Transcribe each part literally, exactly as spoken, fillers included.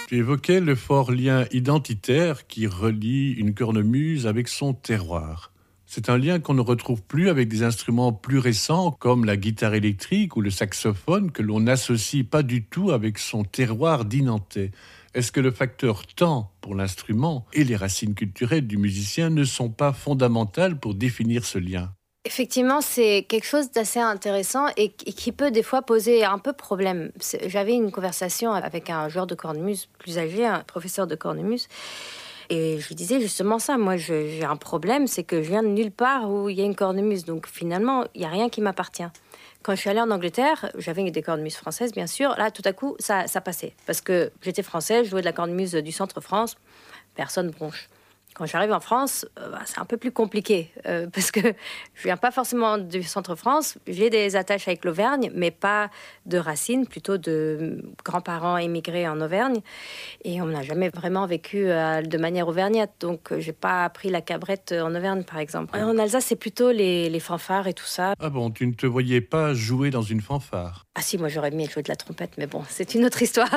Tu évoquais le fort lien identitaire qui relie une cornemuse avec son terroir. C'est un lien qu'on ne retrouve plus avec des instruments plus récents comme la guitare électrique ou le saxophone que l'on n'associe pas du tout avec son terroir dinantais. Est-ce que le facteur temps pour l'instrument et les racines culturelles du musicien ne sont pas fondamentales pour définir ce lien ? Effectivement, c'est quelque chose d'assez intéressant et qui peut des fois poser un peu problème. J'avais une conversation avec un joueur de cornemuse plus âgé, un professeur de cornemuse, et je lui disais justement ça. Moi, je, j'ai un problème, c'est que je viens de nulle part où il y a une cornemuse. Donc finalement, il n'y a rien qui m'appartient. Quand je suis allée en Angleterre, j'avais des cornemuses françaises, bien sûr. Là, tout à coup, ça, ça passait. Parce que j'étais française, je jouais de la cornemuse du centre-France. Personne bronche. Quand j'arrive en France, euh, bah, c'est un peu plus compliqué euh, parce que je viens pas forcément du centre-France. J'ai des attaches avec l'Auvergne, mais pas de racines, plutôt de grands-parents émigrés en Auvergne. Et on n'a jamais vraiment vécu euh, de manière auvergnate, donc euh, j'ai pas appris la cabrette en Auvergne, par exemple. En Alsace, c'est plutôt les, les fanfares et tout ça. Ah bon, tu ne te voyais pas jouer dans une fanfare ? Ah si, moi j'aurais aimé jouer de la trompette, mais bon, c'est une autre histoire.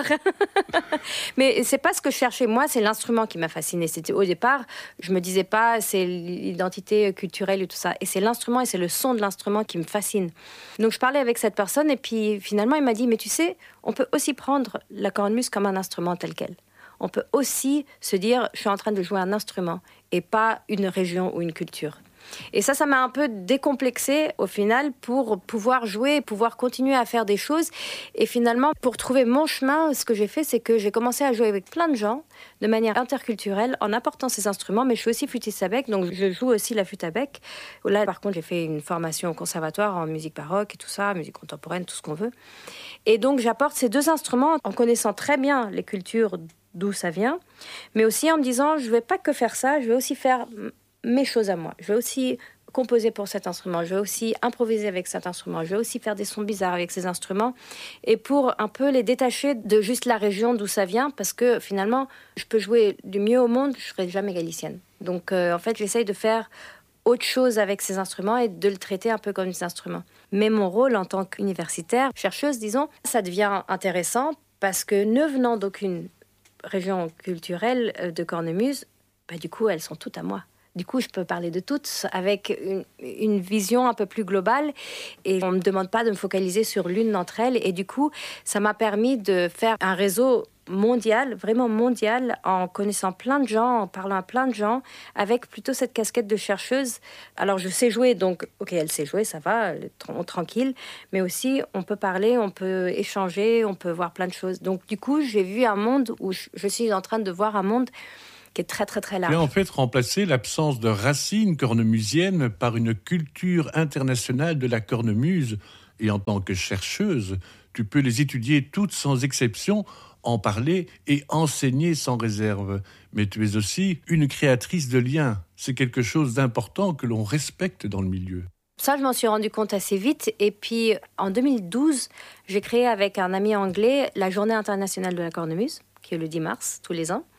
Mais c'est pas ce que je cherchais. Moi, c'est l'instrument qui m'a fascinée. C'était au départ, je me disais pas, c'est l'identité culturelle et tout ça. Et c'est l'instrument et c'est le son de l'instrument qui me fascine. Donc je parlais avec cette personne et puis finalement il m'a dit, mais tu sais, on peut aussi prendre la cornemuse comme un instrument tel quel. On peut aussi se dire, je suis en train de jouer un instrument et pas une région ou une culture. Et ça, ça m'a un peu décomplexée au final pour pouvoir jouer, pouvoir continuer à faire des choses. Et finalement, pour trouver mon chemin, ce que j'ai fait, c'est que j'ai commencé à jouer avec plein de gens de manière interculturelle en apportant ces instruments. Mais je suis aussi flûtiste à bec, donc je joue aussi la flûte à bec. Là, par contre, j'ai fait une formation au conservatoire en musique baroque et tout ça, musique contemporaine, tout ce qu'on veut. Et donc, j'apporte ces deux instruments en connaissant très bien les cultures d'où ça vient, mais aussi en me disant, je ne vais pas que faire ça, je vais aussi faire mes choses à moi. Je vais aussi composer pour cet instrument, je vais aussi improviser avec cet instrument, je vais aussi faire des sons bizarres avec ces instruments, et pour un peu les détacher de juste la région d'où ça vient, parce que finalement, je peux jouer du mieux au monde, je ne serai jamais galicienne. Donc euh, en fait, j'essaye de faire autre chose avec ces instruments et de le traiter un peu comme des instruments. Mais mon rôle en tant qu'universitaire, chercheuse, disons, ça devient intéressant, parce que ne venant d'aucune région culturelle de cornemuse, bah, du coup, elles sont toutes à moi. Du coup, je peux parler de toutes avec une, une vision un peu plus globale et on ne me demande pas de me focaliser sur l'une d'entre elles. Et du coup, ça m'a permis de faire un réseau mondial, vraiment mondial, en connaissant plein de gens, en parlant à plein de gens, avec plutôt cette casquette de chercheuse. Alors, je sais jouer, donc, ok, elle sait jouer, ça va, tranquille. Mais aussi, on peut parler, on peut échanger, on peut voir plein de choses. Donc, du coup, j'ai vu un monde où je, je suis en train de voir un monde qui est très, très, très large. Tu as en fait remplacé l'absence de racines cornemusiennes par une culture internationale de la cornemuse. Et en tant que chercheuse, tu peux les étudier toutes sans exception, en parler et enseigner sans réserve. Mais tu es aussi une créatrice de liens. C'est quelque chose d'important que l'on respecte dans le milieu. Ça, je m'en suis rendu compte assez vite. Et puis, en deux mille douze, j'ai créé avec un ami anglais la Journée internationale de la cornemuse, qui est le dix mars, tous les ans.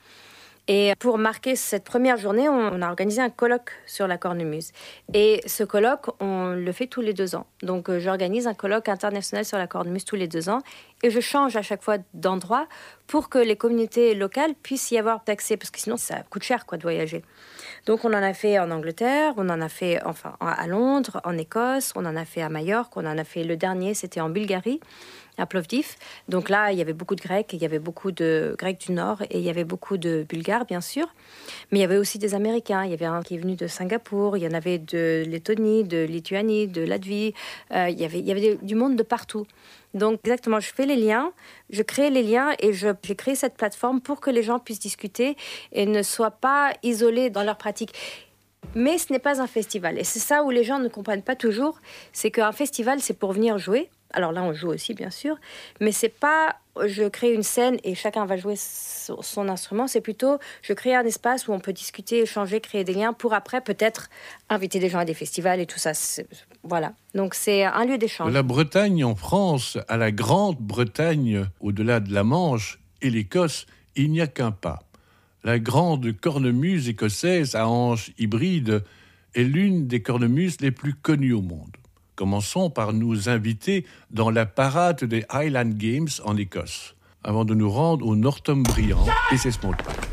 Et pour marquer cette première journée, on a organisé un colloque sur la cornemuse. Et ce colloque, on le fait tous les deux ans. Donc, euh, j'organise un colloque international sur la cornemuse tous les deux ans. Et je change à chaque fois d'endroit pour que les communautés locales puissent y avoir accès. Parce que sinon, ça coûte cher quoi, de voyager. Donc, on en a fait en Angleterre, on en a fait enfin, à Londres, en Écosse, on en a fait à Majorque, on en a fait le dernier, c'était en Bulgarie, à Plovdiv. Donc là, il y avait beaucoup de Grecs, il y avait beaucoup de Grecs du Nord et il y avait beaucoup de Bulgares, bien sûr. Mais il y avait aussi des Américains. Il y avait un qui est venu de Singapour, il y en avait de Lettonie, de Lituanie, de Latvie. Euh, il y avait, il y avait du monde de partout. Donc exactement, je fais les liens, je crée les liens et je, j'ai créé cette plateforme pour que les gens puissent discuter et ne soient pas isolés dans leur pratique. Mais ce n'est pas un festival. Et c'est ça où les gens ne comprennent pas toujours, c'est qu'un festival, c'est pour venir jouer. Alors là, on joue aussi, bien sûr, mais c'est pas je crée une scène et chacun va jouer son instrument. C'est plutôt je crée un espace où on peut discuter, échanger, créer des liens pour après peut-être inviter des gens à des festivals et tout ça. C'est, voilà. Donc c'est un lieu d'échange. De la Bretagne en France à la Grande-Bretagne, au-delà de la Manche et l'Écosse, il n'y a qu'un pas. La grande cornemuse écossaise à hanches hybrides est l'une des cornemuses les plus connues au monde. Commençons par nous inviter dans la parade des Highland Games en Écosse. avant de nous rendre au Northumbria et ses montagnes.